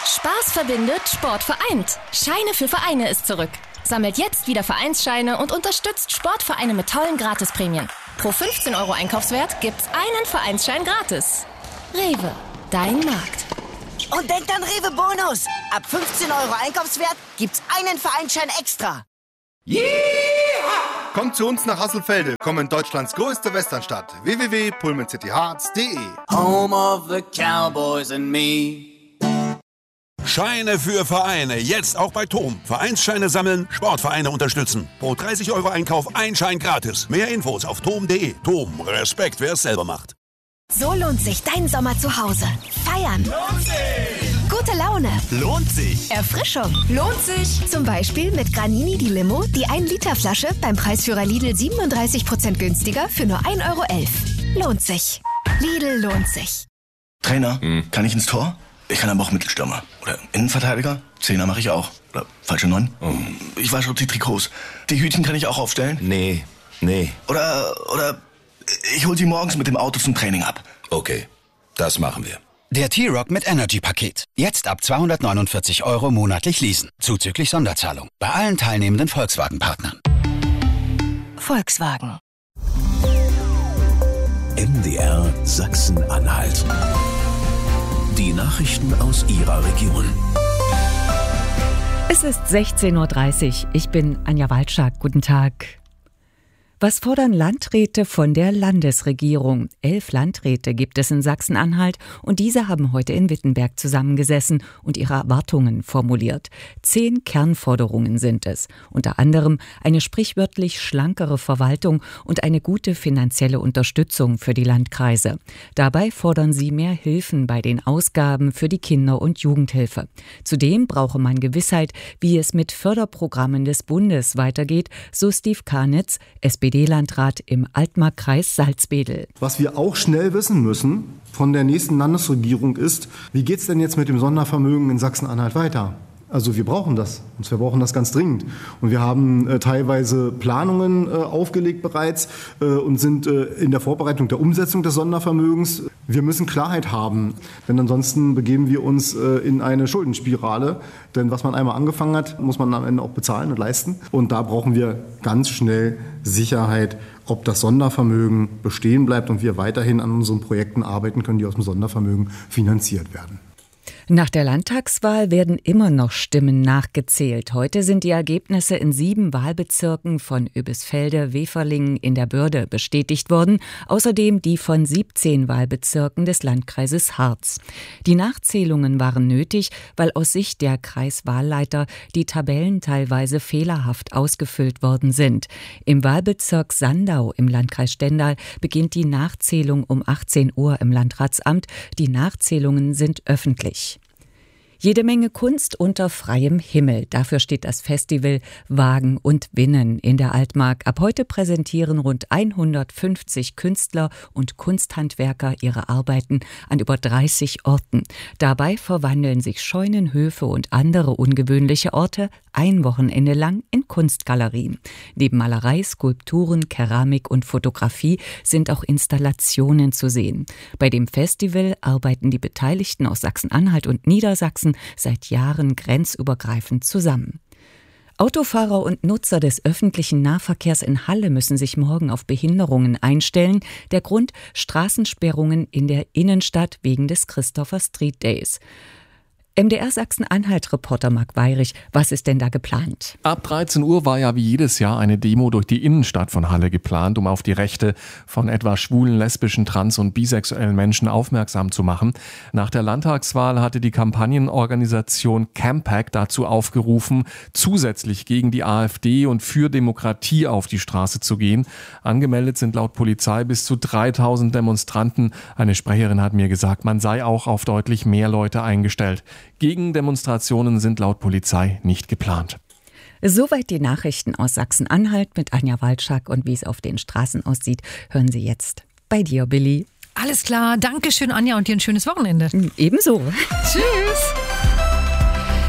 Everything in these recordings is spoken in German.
Spaß verbindet, Sport vereint. Scheine für Vereine ist zurück. Sammelt jetzt wieder Vereinsscheine und unterstützt Sportvereine mit tollen Gratisprämien. Pro 15 € Einkaufswert gibt's einen Vereinsschein gratis. Rewe, dein Markt. Und denkt an Rewe Bonus. Ab 15 € Einkaufswert gibt's einen Vereinsschein extra. Yeah! Kommt zu uns nach Hasselfelde. Komm in Deutschlands größte Westernstadt. www.pullmancityhearts.de. Home of the Cowboys and me. Scheine für Vereine, jetzt auch bei TOM. Vereinsscheine sammeln, Sportvereine unterstützen. Pro 30 € Einkauf ein Schein gratis. Mehr Infos auf tom.de. TOM, Respekt, wer es selber macht. So lohnt sich dein Sommer zu Hause. Feiern. Lohnt sich. Gute Laune. Lohnt sich. Erfrischung. Lohnt sich. Zum Beispiel mit Granini die Limo, die 1-Liter-Flasche beim Preisführer Lidl 37% günstiger für nur 1,11 €. Lohnt sich. Lidl lohnt sich. Trainer, kann ich ins Tor? Ich kann aber auch Mittelstürmer. Oder Innenverteidiger? Zehner mache ich auch. Oder falsche 9? Ich wasche auch die Trikots. Die Hütchen kann ich auch aufstellen? Nee. Oder ich hol sie morgens mit dem Auto zum Training ab. Okay, das machen wir. Der T-Rock mit Energy-Paket. Jetzt ab 249 € monatlich leasen. Zuzüglich Sonderzahlung. Bei allen teilnehmenden Volkswagen-Partnern. Volkswagen. MDR Sachsen-Anhalt. Die Nachrichten aus Ihrer Region. Es ist 16:30 Uhr. Ich bin Anja Walczak. Guten Tag. Was fordern Landräte von der Landesregierung? 11 Landräte gibt es in Sachsen-Anhalt und diese haben heute in Wittenberg zusammengesessen und ihre Erwartungen formuliert. 10 Kernforderungen sind es. Unter anderem eine sprichwörtlich schlankere Verwaltung und eine gute finanzielle Unterstützung für die Landkreise. Dabei fordern sie mehr Hilfen bei den Ausgaben für die Kinder- und Jugendhilfe. Zudem brauche man Gewissheit, wie es mit Förderprogrammen des Bundes weitergeht, so Steve Karnitz, SPD-Landrat im Altmark-Kreis Salzwedel. Was wir auch schnell wissen müssen von der nächsten Landesregierung ist, wie geht es denn jetzt mit dem Sondervermögen in Sachsen-Anhalt weiter? Also wir brauchen das. Und wir brauchen das ganz dringend. Und wir haben teilweise Planungen aufgelegt bereits und sind in der Vorbereitung der Umsetzung des Sondervermögens. Wir müssen Klarheit haben, denn ansonsten begeben wir uns in eine Schuldenspirale. Denn was man einmal angefangen hat, muss man am Ende auch bezahlen und leisten. Und da brauchen wir ganz schnell Sicherheit, ob das Sondervermögen bestehen bleibt und wir weiterhin an unseren Projekten arbeiten können, die aus dem Sondervermögen finanziert werden. Nach der Landtagswahl werden immer noch Stimmen nachgezählt. Heute sind die Ergebnisse in 7 Wahlbezirken von Oebisfelde, Weferlingen in der Börde bestätigt worden. Außerdem die von 17 Wahlbezirken des Landkreises Harz. Die Nachzählungen waren nötig, weil aus Sicht der Kreiswahlleiter die Tabellen teilweise fehlerhaft ausgefüllt worden sind. Im Wahlbezirk Sandau im Landkreis Stendal beginnt die Nachzählung um 18 Uhr im Landratsamt. Die Nachzählungen sind öffentlich. Jede Menge Kunst unter freiem Himmel. Dafür steht das Festival Wagen und Winnen in der Altmark. Ab heute präsentieren rund 150 Künstler und Kunsthandwerker ihre Arbeiten an über 30 Orten. Dabei verwandeln sich Scheunen, Höfe und andere ungewöhnliche Orte ein Wochenende lang in Kunstgalerien. Neben Malerei, Skulpturen, Keramik und Fotografie sind auch Installationen zu sehen. Bei dem Festival arbeiten die Beteiligten aus Sachsen-Anhalt und Niedersachsen seit Jahren grenzübergreifend zusammen. Autofahrer und Nutzer des öffentlichen Nahverkehrs in Halle müssen sich morgen auf Behinderungen einstellen. Der Grund: Straßensperrungen in der Innenstadt wegen des Christopher Street Days. MDR Sachsen-Anhalt-Reporter Marc Weyrich, was ist denn da geplant? Ab 13 Uhr war ja wie jedes Jahr eine Demo durch die Innenstadt von Halle geplant, um auf die Rechte von etwa schwulen, lesbischen, trans- und bisexuellen Menschen aufmerksam zu machen. Nach der Landtagswahl hatte die Kampagnenorganisation Campact dazu aufgerufen, zusätzlich gegen die AfD und für Demokratie auf die Straße zu gehen. Angemeldet sind laut Polizei bis zu 3000 Demonstranten. Eine Sprecherin hat mir gesagt, man sei auch auf deutlich mehr Leute eingestellt. Gegendemonstrationen sind laut Polizei nicht geplant. Soweit die Nachrichten aus Sachsen-Anhalt mit Anja Walczak, und wie es auf den Straßen aussieht, hören Sie jetzt bei dir, Billy. Alles klar, danke schön, Anja, und dir ein schönes Wochenende. Ebenso. Tschüss.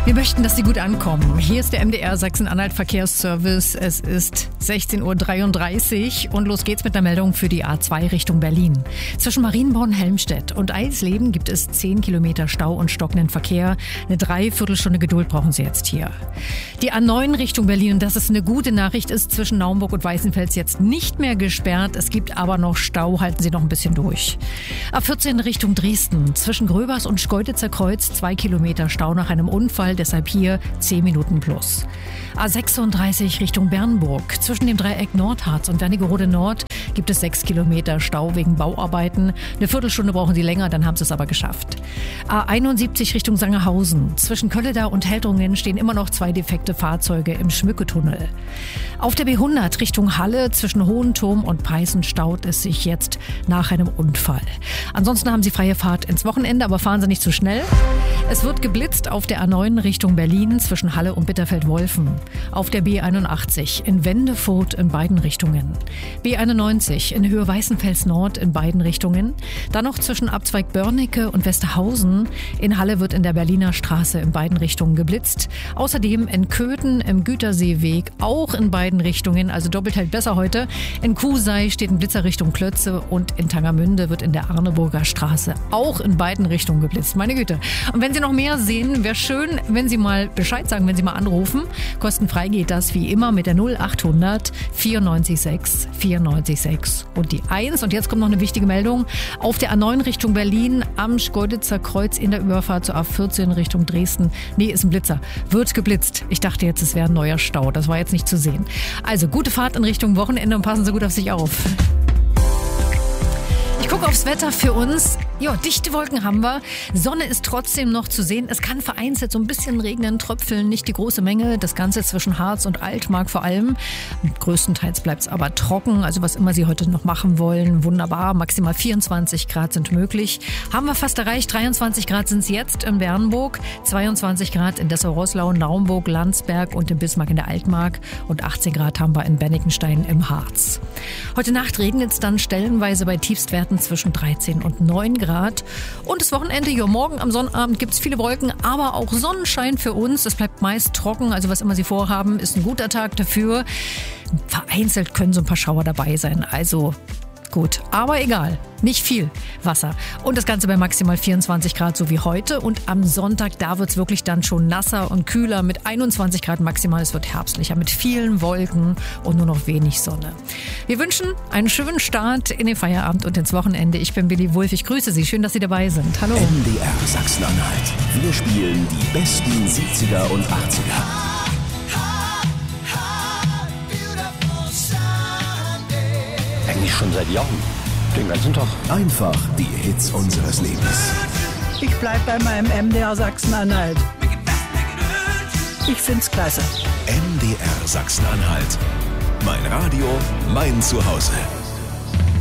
Wir möchten, dass Sie gut ankommen. Hier ist der MDR Sachsen-Anhalt Verkehrsservice. Es ist 16.33 Uhr und los geht's mit einer Meldung für die A2 Richtung Berlin. Zwischen Marienborn-Helmstedt und Eisleben gibt es 10 Kilometer Stau und stockenden Verkehr. Eine Dreiviertelstunde Geduld brauchen Sie jetzt hier. Die A9 Richtung Berlin, und das ist eine gute Nachricht, ist zwischen Naumburg und Weißenfels jetzt nicht mehr gesperrt. Es gibt aber noch Stau, halten Sie noch ein bisschen durch. A14 Richtung Dresden, zwischen Gröbers und Schkeuditzer Kreuz 2 Kilometer Stau nach einem Unfall, deshalb hier 10 Minuten plus. A36 Richtung Bernburg, zwischen dem Dreieck Nordharz und Wernigerode Nord gibt es 6 Kilometer Stau wegen Bauarbeiten. Eine Viertelstunde brauchen Sie länger, dann haben Sie es aber geschafft. A71 Richtung Sangerhausen, zwischen Kölleda und Heldrungen stehen immer noch 2 defekte Fahrzeuge im Schmücketunnel. Auf der B100 Richtung Halle, zwischen Hohenturm und Peißen staut es sich jetzt nach einem Unfall. Ansonsten haben Sie freie Fahrt ins Wochenende, aber fahren Sie nicht zu schnell. Es wird geblitzt auf der A9 Richtung Berlin zwischen Halle und Bitterfeld-Wolfen. Auf der B81 in Wendefurt in beiden Richtungen. B91 in Höhe Weißenfels Nord in beiden Richtungen. Dann noch zwischen Abzweig Börnecke und Westerhausen. In Halle wird in der Berliner Straße in beiden Richtungen geblitzt. Außerdem in Köthen im Güterseeweg auch in beiden Richtungen, also doppelt hält besser heute. In Kusei steht ein Blitzer Richtung Klötze und in Tangermünde wird in der Arneburger Straße auch in beiden Richtungen geblitzt. Meine Güte. Und wenn Sie noch mehr sehen, wäre schön, wenn Sie mal Bescheid sagen, wenn Sie mal anrufen. Kostenfrei geht das wie immer mit der 0800 94 6 und die 1. Und jetzt kommt noch eine wichtige Meldung. Auf der A9 Richtung Berlin am Schkeuditzer Kreuz in der Überfahrt zur A14 Richtung Dresden. Nee, ist ein Blitzer. Wird geblitzt. Ich dachte jetzt, es wäre ein neuer Stau. Das war jetzt nicht zu sehen. Also gute Fahrt in Richtung Wochenende und passen Sie gut auf sich auf. Ich gucke aufs Wetter für uns. Ja, dichte Wolken haben wir. Sonne ist trotzdem noch zu sehen. Es kann vereinzelt so ein bisschen regnen, tröpfeln, nicht die große Menge. Das Ganze zwischen Harz und Altmark vor allem. Größtenteils bleibt es aber trocken. Also was immer Sie heute noch machen wollen, wunderbar. Maximal 24 Grad sind möglich. Haben wir fast erreicht. 23 Grad sind es jetzt in Bernburg. 22 Grad in Dessau-Roßlau, Naumburg, Landsberg und in Bismarck in der Altmark. Und 18 Grad haben wir in Bennikenstein im Harz. Heute Nacht regnet es dann stellenweise bei Tiefstwerten zwischen 13 und 9 Grad. Und das Wochenende, ja, morgen am Sonnabend gibt es viele Wolken, aber auch Sonnenschein für uns. Es bleibt meist trocken, also was immer Sie vorhaben, ist ein guter Tag dafür. Vereinzelt können so ein paar Schauer dabei sein, also gut, aber egal, nicht viel Wasser. Und das Ganze bei maximal 24 Grad, so wie heute. Und am Sonntag, da wird es wirklich dann schon nasser und kühler mit 21 Grad maximal. Es wird herbstlicher mit vielen Wolken und nur noch wenig Sonne. Wir wünschen einen schönen Start in den Feierabend und ins Wochenende. Ich bin Billy Wulff, ich grüße Sie. Schön, dass Sie dabei sind. Hallo. MDR Sachsen-Anhalt. Wir spielen die besten 70er und 80er. Eigentlich schon seit Jahren. Den ganzen Tag. Einfach die Hits unseres Lebens. Ich bleib bei meinem MDR Sachsen-Anhalt. Ich find's klasse. MDR Sachsen-Anhalt. Mein Radio, mein Zuhause.